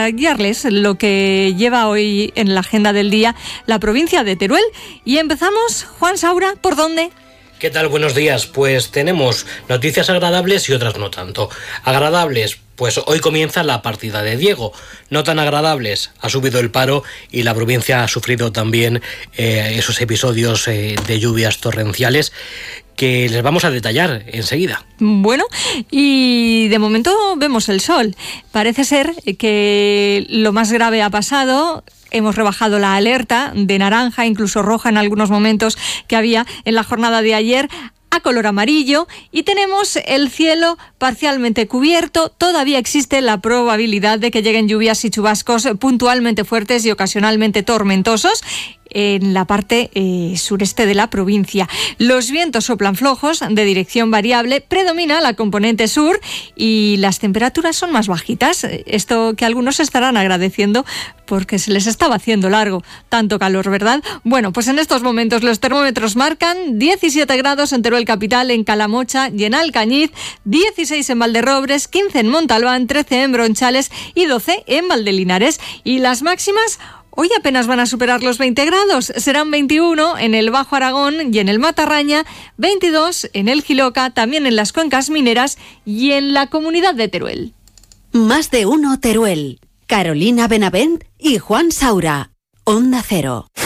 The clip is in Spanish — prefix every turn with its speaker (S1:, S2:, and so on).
S1: para guiarles lo que lleva hoy en la agenda del día la provincia de Teruel. Y empezamos, Juan Saura, ¿por dónde?
S2: ¿Qué tal? Buenos días. Pues tenemos noticias agradables y otras no tanto. Agradables, pues hoy comienza la partida de Diego. No tan agradables, ha subido el paro y la provincia ha sufrido también esos episodios de lluvias torrenciales que les vamos a detallar enseguida.
S1: Bueno, y de momento vemos el sol. Parece ser que lo más grave ha pasado. Hemos rebajado la alerta de naranja, incluso roja en algunos momentos que había en la jornada de ayer, a color amarillo, y tenemos el cielo parcialmente cubierto. Todavía existe la probabilidad de que lleguen lluvias y chubascos puntualmente fuertes y ocasionalmente tormentosos en la parte sureste de la provincia. Los vientos soplan flojos, de dirección variable, predomina la componente sur y las temperaturas son más bajitas. Esto que algunos estarán agradeciendo porque se les estaba haciendo largo tanto calor, ¿verdad? Bueno, pues en estos momentos los termómetros marcan 17 grados en Teruel capital, en Calamocha y en Alcañiz, 16 en Valderrobres, 15 en Montalbán, 13 en Bronchales y 12 en Valdelinares. Y las máximas hoy apenas van a superar los 20 grados, serán 21 en el Bajo Aragón y en el Matarraña, 22 en el Jiloca, también en las cuencas mineras y en la comunidad de Teruel.
S3: Más de uno Teruel. Carolina Benavent y Juan Saura. Onda Cero.